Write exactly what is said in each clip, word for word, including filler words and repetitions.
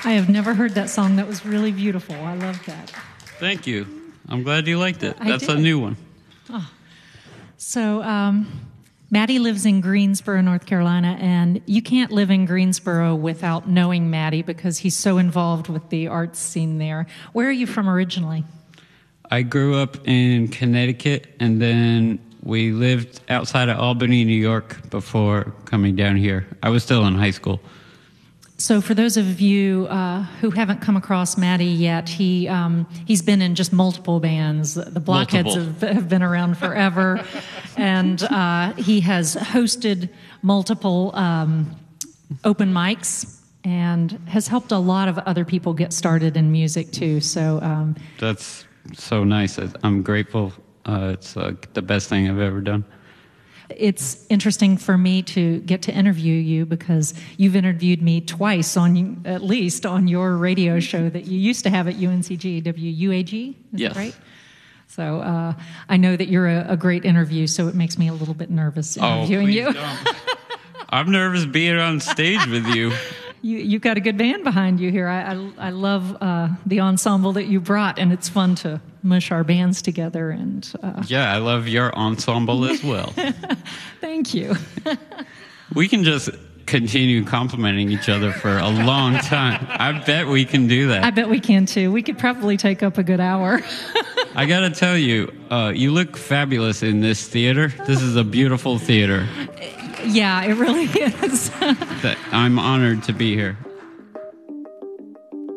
I have never heard that song. That was really beautiful. I love that. Thank you. I'm glad you liked it. I That's did. a new one. Oh. So, um, Maddie lives in Greensboro, North Carolina, and you can't live in Greensboro without knowing Maddie because he's so involved with the arts scene there. Where are you from originally? I grew up in Connecticut, and then we lived outside of Albany, New York before coming down here. I was still in high school. So for those of you uh, who haven't come across Maddie yet, he, um, he's been in just multiple bands. The Blockheads have, have been around forever. and uh, he has hosted multiple um, open mics and has helped a lot of other people get started in music, too. So um, That's so nice. I'm grateful. Uh, it's uh, the best thing I've ever done. It's interesting for me to get to interview you because you've interviewed me twice, on at least, on your radio show that you used to have at U N C G, W U A G, is yes. that right? So uh, I know that you're a, a great interview, so it makes me a little bit nervous interviewing oh, you. Don't. I'm nervous being on stage with you. You, you've got a good band behind you here. I, I, I love uh, the ensemble that you brought, and it's fun to mush our bands together. And uh... yeah, I love your ensemble as well. Thank you. We can just continue complimenting each other for a long time. I bet we can do that. I bet we can, too. We could probably take up a good hour. I got to tell you, uh, you look fabulous in this theater. This is a beautiful theater. Yeah, it really is. That I'm honored to be here.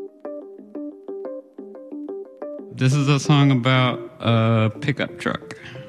This is a song about a pickup truck.